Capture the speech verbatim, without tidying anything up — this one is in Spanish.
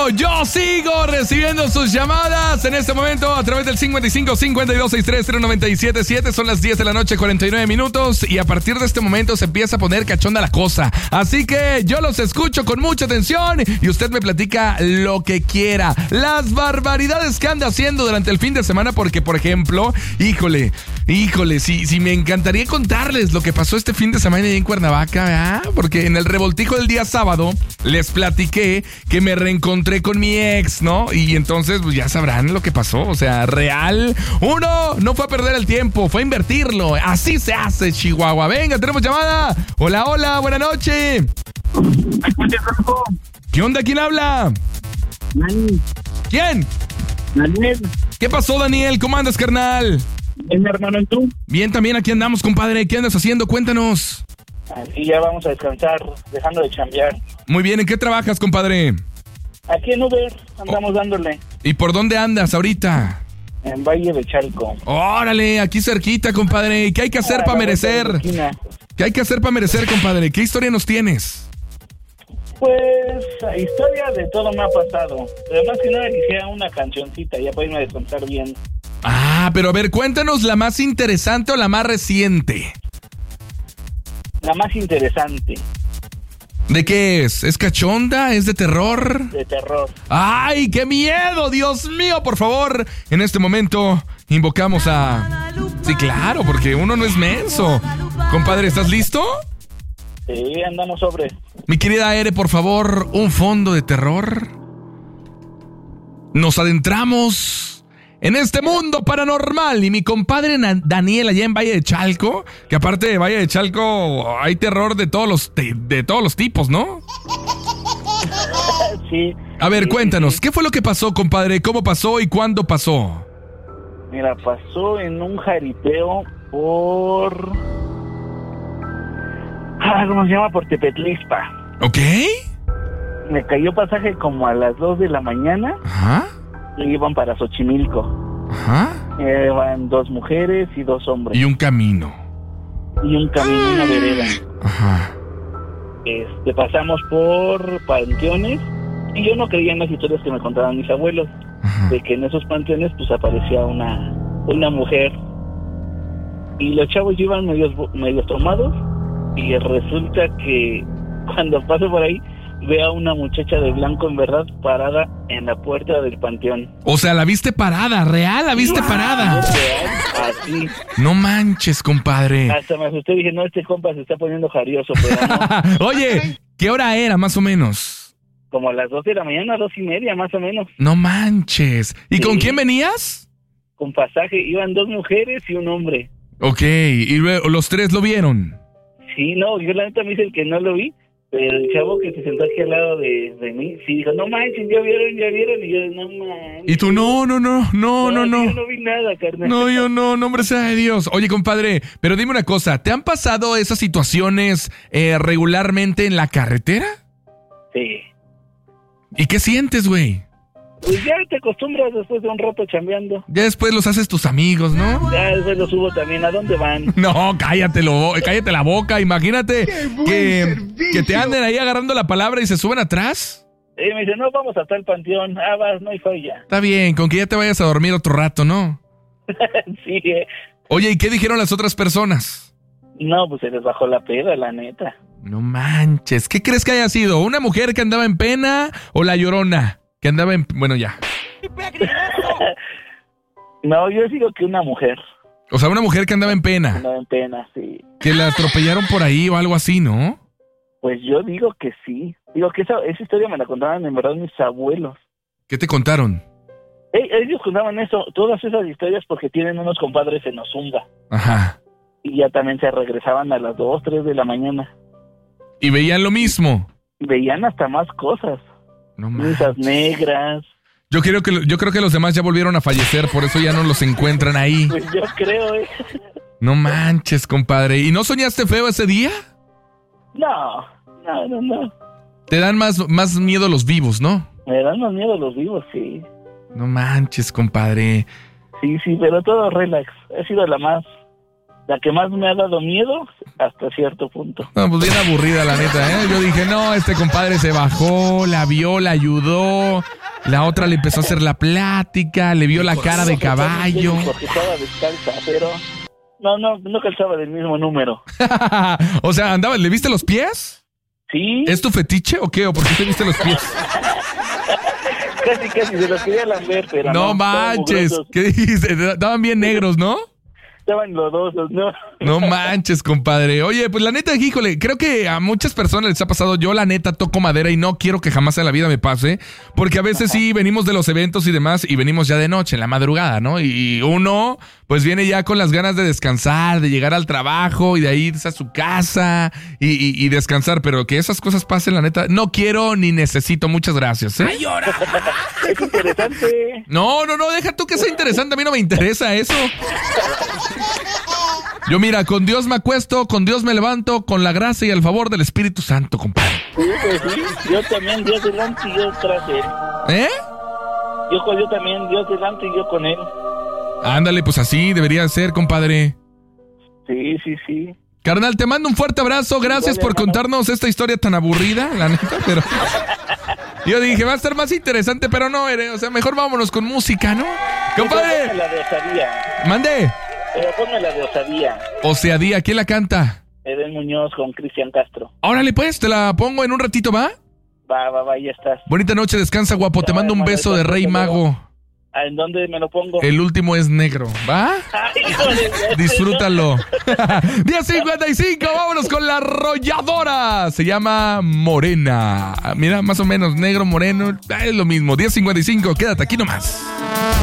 sigo, yo sigo recibiendo sus llamadas en este momento a través del cincuenta y cinco, cincuenta y dos, sesenta y tres, cero noventa y siete siete. Son las diez de la noche, cuarenta y nueve minutos, y a partir de este momento se empieza a poner cachonda la cosa. Así que yo los escucho con mucha atención y usted me platica lo que quiera. Las barbaridades que anda haciendo durante el fin de semana, porque, por ejemplo, híjole, híjole, sí, sí me encantaría contarles lo que pasó este fin de semana ahí en Cuernavaca, ¿verdad? Porque en el revoltijo del día sábado les platiqué que me reencontré con mi ex, ¿no? Y entonces, pues ya sabrán lo que pasó. O sea, real. Uno no fue a perder el tiempo, fue a invertirlo. Así se hace, Chihuahua. Venga, tenemos llamada. Hola, hola, buena noche. ¿Qué onda? ¿Quién habla? Dani. ¿Quién? Daniel. ¿Qué pasó, Daniel? ¿Cómo andas, carnal? Bien, hermano, ¿y tú? Bien, también aquí andamos, compadre. ¿Qué andas haciendo? Cuéntanos. Aquí ya vamos a descansar, dejando de chambear. Muy bien, ¿en qué trabajas, compadre? Aquí en Uber andamos dándole. ¿Y por dónde andas ahorita? En Valle de Chalco. Órale, aquí cerquita, compadre. ¿Qué hay que hacer Ah, para la merecer? vuelta de la esquina. ¿Qué hay que hacer para merecer, compadre? ¿Qué historia nos tienes? Pues, historia de todo me ha pasado. Además que nada quisiera una cancioncita, ya para irme a descansar bien. Ah, pero a ver, cuéntanos la más interesante o la más reciente. La más interesante. ¿De qué es? ¿Es cachonda? ¿Es de terror? De terror. ¡Ay, qué miedo! ¡Dios mío, por favor! En este momento invocamos a... Sí, claro, porque uno no es menso. Compadre, ¿estás listo? Sí, andamos sobre. Mi querida Ere, por favor, un fondo de terror. Nos adentramos en este mundo paranormal y mi compadre Na- Daniel allá en Valle de Chalco, que aparte de Valle de Chalco hay terror de todos los de, de todos los tipos, ¿no? Sí. A ver, sí, cuéntanos, sí. ¿qué fue lo que pasó, compadre? ¿Cómo pasó y cuándo pasó? Mira, pasó en un jaripeo por... Ah, ¿cómo se llama? Por Tepetlispa. ¿Ok? Me cayó pasaje como a las dos de la mañana Ajá, y iban para Xochimilco. ajá. Eh, van dos mujeres y dos hombres. Y un camino. Y un camino, una vereda. Ajá. Este, pasamos por panteones y yo no creía en las historias que me contaban mis abuelos, Ajá. de que en esos panteones pues aparecía una, una mujer. Y los chavos iban medios, medios tomados y resulta que cuando paso por ahí veo a una muchacha de blanco en verdad parada en la puerta del panteón. O sea, la viste parada, real, la viste parada. Así. No manches, compadre. Hasta me asusté y dije, no, este compa se está poniendo jarioso, pero no. Oye, ¿qué hora era más o menos? Como a las dos de la mañana, dos y media más o menos, No manches. ¿Y Sí. con quién venías? con pasaje. Iban dos mujeres y un hombre. Ok, y luego los tres lo vieron. Sí, no, yo la neta me dice el que no lo vi, pero el chavo que se sentó aquí al lado de, de mí, sí dijo, no manches, ya vieron, ya vieron, y yo, no manches. Y tú, no, no, no, no, no, no. Yo no vi nada, carnal. No, yo no, nombre sea de Dios. Oye, compadre, pero dime una cosa, ¿te han pasado esas situaciones eh, regularmente en la carretera? Sí. ¿Y qué sientes, güey? Pues ya te acostumbras después de un rato chambeando. Ya después los haces tus amigos, ¿no? Ya después lo subo también. ¿A dónde van? No, cállate, lo, cállate la boca. Imagínate que, que te anden ahí agarrando la palabra y se suben atrás. Y me dice, no, vamos hasta el panteón. Ah, vas, no hay falla. Está bien, con que ya te vayas a dormir otro rato, ¿no? Sí, eh. Oye, ¿y qué dijeron las otras personas? No, pues se les bajó la peda, la neta. No manches, ¿qué crees que haya sido? ¿Una mujer que andaba en pena o la Llorona? Que andaba en... Bueno, ya. No, yo digo que una mujer. O sea, una mujer que andaba en pena. No en pena, sí. Que la atropellaron por ahí o algo así, ¿no? Pues yo digo que sí. Digo que esa, esa historia me la contaban en verdad mis abuelos. ¿Qué te contaron? Eh, ellos contaban eso, todas esas historias porque tienen unos compadres en Ozumba. Ajá. Y ya también se regresaban a las dos, tres de la mañana. Y veían lo mismo. Y veían hasta más cosas. No Misas manches. negras. Yo creo que yo creo que los demás ya volvieron a fallecer, por eso ya no los encuentran ahí. Pues yo creo, ¿eh? No manches, compadre. ¿Y no soñaste feo ese día? No, no, no, no. Te dan más, más miedo los vivos, ¿no? Me dan más miedo los vivos, sí. No manches, compadre. Sí, sí, pero todo relax. He sido la más la que más me ha dado miedo hasta cierto punto. No, pues bien aburrida la neta, ¿eh? Yo dije, no, este compadre se bajó, la vio, la ayudó, la otra le empezó a hacer la plática, le vio la cara de caballo. Porque estaba descalza, pero no, no, no calzaba del mismo número. O sea, andaba, ¿le viste los pies? Sí. ¿Es tu fetiche o qué? ¿O por qué te viste los pies? Casi, casi, se los quería lamber, pero no. No manches, ¿qué dices? Estaban bien negros, ¿no? Estaban lodosos, ¿no? No manches, compadre. Oye, pues la neta, híjole, creo que a muchas personas les ha pasado. Yo, la neta, toco madera y no quiero que jamás en la vida me pase. Porque a veces sí venimos de los eventos y demás y venimos ya de noche, en la madrugada, ¿no? Y uno, pues viene ya con las ganas de descansar, de llegar al trabajo y de ahí irse a su casa y, y, y descansar. Pero que esas cosas pasen, la neta, no quiero ni necesito. Muchas gracias, ¿eh? ¡Ay, ahora! Es interesante. No, no, no, deja tú que sea interesante. A mí no me interesa eso. Yo, mira, con Dios me acuesto, con Dios me levanto, con la gracia y el favor del Espíritu Santo, compadre. Sí, pues sí, yo también, Dios delante y yo tras él. ¿Eh? Yo con yo también, Dios delante y yo con él. Ándale, pues así debería ser, compadre. Sí, sí, sí. Carnal, te mando un fuerte abrazo, gracias por contarnos esta historia tan aburrida, la neta, pero... Yo dije, va a estar más interesante, pero no, o sea, mejor vámonos con música, ¿no? Compadre. La de Osadía. Mande. Pero ponme la de Osadía. Osadía, ¿quién la canta? Eden Muñoz con Cristian Castro. Órale, pues, te la pongo en un ratito, ¿va? Va, va, va, ya estás. Bonita noche, descansa, guapo. Te mando un beso de Rey Mago. ¿En dónde me lo pongo? El último es negro, ¿va? Disfrútalo. diez cincuenta y cinco, vámonos con la arrolladora. Se llama Morena. Mira, más o menos, negro, moreno, es lo mismo. diez cincuenta y cinco, quédate aquí nomás.